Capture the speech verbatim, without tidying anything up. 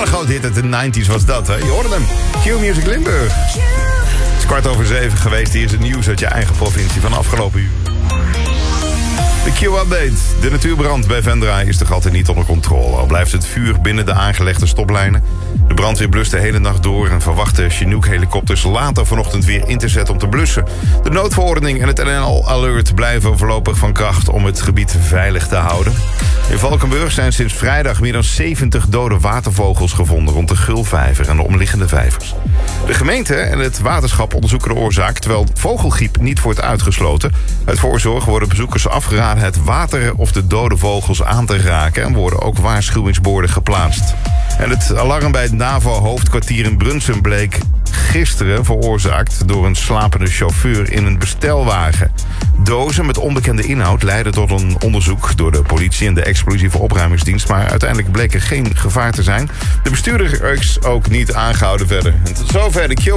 een groot hit uit de negentig was dat, hè? Je hoorde hem. Q-Music Limburg. Het is kwart over zeven geweest. Hier is het nieuws uit je eigen provincie van afgelopen uur. De Q-update. De natuurbrand bij Vendra is toch altijd niet onder controle. Al blijft het vuur binnen de aangelegde stoplijnen. De brandweer blust de hele nacht door en verwachten Chinook-helikopters later vanochtend weer in te zetten om te blussen. De noodverordening en het N L Alert blijven voorlopig van kracht om het gebied veilig te houden. In Valkenburg zijn sinds vrijdag meer dan zeventig dode watervogels gevonden rond de Gulvijver en de omliggende vijvers. De gemeente en het waterschap onderzoeken de oorzaak, terwijl vogelgriep niet wordt uitgesloten. Uit voorzorg worden bezoekers afgeraden het water of de dode vogels aan te raken en worden ook waarschuwingsborden geplaatst. En het alarm bij het NAVO-hoofdkwartier in Brunsum bleek gisteren veroorzaakt door een slapende chauffeur in een bestelwagen. Dozen met onbekende inhoud leidden tot een onderzoek door de politie en de explosieve opruimingsdienst, maar uiteindelijk bleek er geen gevaar te zijn. De bestuurder is ook niet aangehouden verder. En tot zover de Q.